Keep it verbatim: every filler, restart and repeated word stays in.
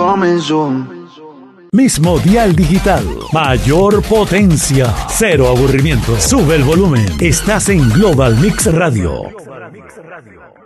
comenzó. Mismo dial digital, mayor potencia, cero aburrimiento. Sube el volumen. Estás en Global Mix Radio.